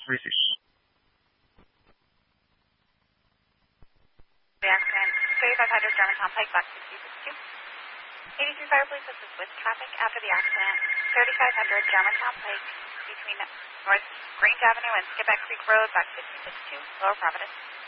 received. The accident, 3500 Germantown Pike, box 6262. 83 Fire Police, this is with traffic after the accident, 3500 Germantown Pike, between North Grange Avenue and Skipback Creek Road, box 6262, Lower Providence.